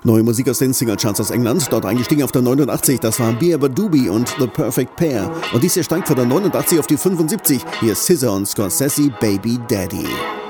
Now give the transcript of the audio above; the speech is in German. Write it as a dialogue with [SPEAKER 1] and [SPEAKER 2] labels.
[SPEAKER 1] Neue Musik aus den Singlecharts aus England, dort eingestiegen auf der 89, das waren Beaver Doobie und The Perfect Pair. Und dies hier steigt von der 89 auf die 75, hier ist SZA und Scorsese, Baby Daddy.